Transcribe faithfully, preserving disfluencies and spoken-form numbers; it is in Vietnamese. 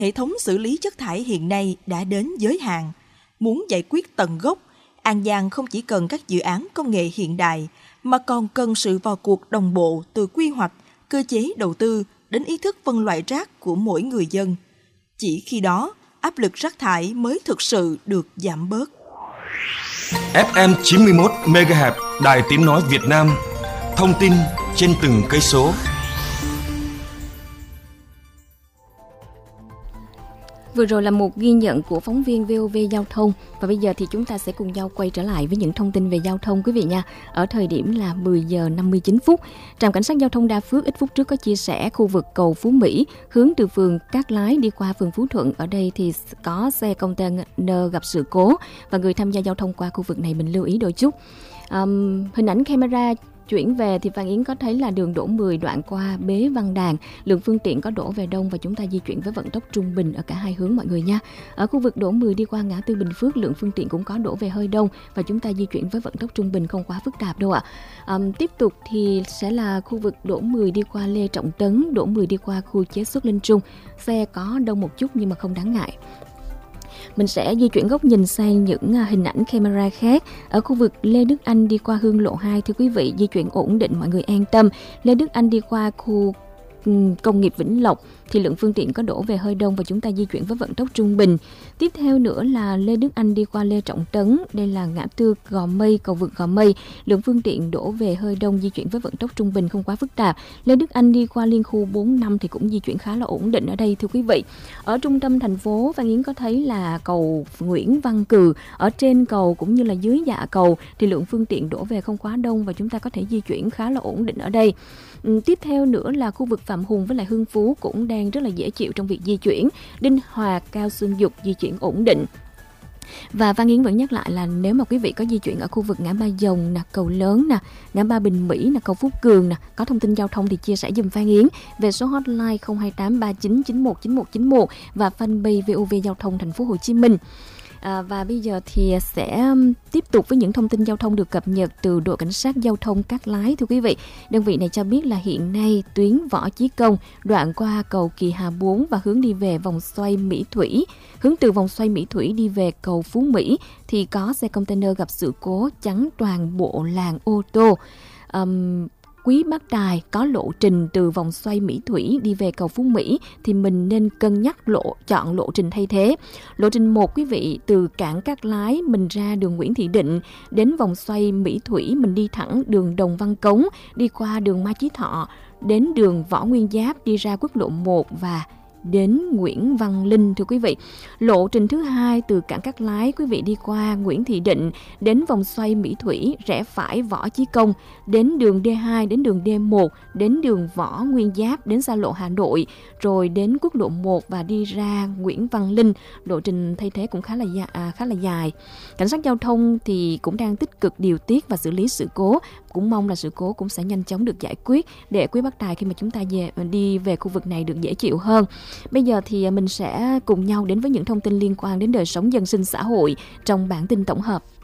Hệ thống xử lý chất thải hiện nay đã đến giới hạn. Muốn giải quyết tận gốc, An Giang không chỉ cần các dự án công nghệ hiện đại, mà còn cần sự vào cuộc đồng bộ từ quy hoạch, cơ chế đầu tư đến ý thức phân loại rác của mỗi người dân. Chỉ khi đó, áp lực rác thải mới thực sự được giảm bớt. ép em chín mươi mốt mê ga héc Đài Tiếng Nói Việt Nam. Thông tin trên từng cây số. Vừa rồi là một ghi nhận của phóng viên vê o vê Giao thông. Và bây giờ thì chúng ta sẽ cùng nhau quay trở lại với những thông tin về giao thông quý vị nha. Ở thời điểm là mười giờ năm mươi chín phút, Trạm Cảnh sát Giao thông Đa Phước ít phút trước có chia sẻ khu vực cầu Phú Mỹ hướng từ phường Cát Lái đi qua phường Phú Thuận. Ở đây thì có xe container gặp sự cố và người tham gia giao thông qua khu vực này mình lưu ý đôi chút. Um, hình ảnh camera chuyển về thì Phan Yến có thấy là đường đỗ mười đoạn qua Bế Văn Đàn, lượng phương tiện có đổ về đông và chúng ta di chuyển với vận tốc trung bình ở cả hai hướng mọi người nha. Ở khu vực đỗ mười đi qua ngã tư Bình Phước, lượng phương tiện cũng có đổ về hơi đông và chúng ta di chuyển với vận tốc trung bình, không quá phức tạp đâu ạ. À, tiếp tục thì sẽ là khu vực đỗ mười đi qua Lê Trọng Tấn, đỗ mười đi qua khu chế xuất Linh Trung, xe có đông một chút nhưng mà không đáng ngại. Mình sẽ di chuyển góc nhìn sang những hình ảnh camera khác. Ở khu vực Lê Đức Anh đi qua Hương Lộ hai, thưa quý vị, di chuyển ổn định, mọi người an tâm. Lê Đức Anh đi qua khu công nghiệp Vĩnh Lộc thì lượng phương tiện có đổ về hơi đông và chúng ta di chuyển với vận tốc trung bình. Tiếp theo nữa là Lê Đức Anh đi qua Lê Trọng Tấn, đây là ngã tư Gò Mây, cầu vượt Gò Mây, lượng phương tiện đổ về hơi đông, di chuyển với vận tốc trung bình, không quá phức tạp. Lê Đức Anh đi qua Liên khu bốn năm thì cũng di chuyển khá là ổn định ở đây thưa quý vị. Ở trung tâm thành phố, Phan Yến có thấy là cầu Nguyễn Văn Cừ, ở trên cầu cũng như là dưới dạ cầu thì lượng phương tiện đổ về không quá đông và chúng ta có thể di chuyển khá là ổn định ở đây. Tiếp theo nữa là khu vực Phạm Hùng với lại Hưng Phú cũng đang rất là dễ chịu trong việc di chuyển. Đinh Hòa, Cao Xuân Dục di chuyển ổn định. Và Phan Yến vẫn nhắc lại là nếu mà quý vị có di chuyển ở khu vực ngã ba Dòng nè, cầu Lớn nè, ngã ba Bình Mỹ nè, cầu Phúc Cường nè, có thông tin giao thông thì chia sẻ giùm Phan Yến về số hotline không hai tám ba chín chín một chín một chín một và fanpage vê o vê Giao thông Thành phố Hồ Chí Minh. À, và bây giờ thì sẽ tiếp tục với những thông tin giao thông được cập nhật từ đội cảnh sát giao thông Cát Lái. Thưa quý vị, đơn vị này cho biết là hiện nay tuyến Võ Chí Công đoạn qua cầu Kỳ Hà bốn và hướng đi về vòng xoay Mỹ Thủy, hướng từ vòng xoay Mỹ Thủy đi về cầu Phú Mỹ thì có xe container gặp sự cố chắn toàn bộ làn ô tô. Um, Quý Bắc Đài có lộ trình từ vòng xoay Mỹ Thủy đi về cầu Phú Mỹ thì mình nên cân nhắc lộ chọn lộ trình thay thế. Lộ trình một quý vị, từ cảng Cát Lái mình ra đường Nguyễn Thị Định đến vòng xoay Mỹ Thủy mình đi thẳng đường Đồng Văn Cống, đi qua đường Mai Chí Thọ đến đường Võ Nguyên Giáp, đi ra quốc lộ một và đến Nguyễn Văn Linh thưa quý vị. Lộ trình thứ hai, từ cảng Cát Lái quý vị đi qua Nguyễn Thị Định đến vòng xoay Mỹ Thủy, rẽ phải Võ Chí Công đến đường D hai, đến đường D một, đến đường Võ Nguyên Giáp, đến xa lộ Hà Nội, rồi đến quốc lộ một và đi ra Nguyễn Văn Linh. Lộ trình thay thế cũng khá là dài, à, khá là dài. Cảnh sát giao thông thì cũng đang tích cực điều tiết và xử lý sự cố. Cũng mong là sự cố cũng sẽ nhanh chóng được giải quyết để Quý Bắc Đài khi mà chúng ta về, đi về khu vực này được dễ chịu hơn. Bây giờ thì mình sẽ cùng nhau đến với những thông tin liên quan đến đời sống dân sinh xã hội trong bản tin tổng hợp.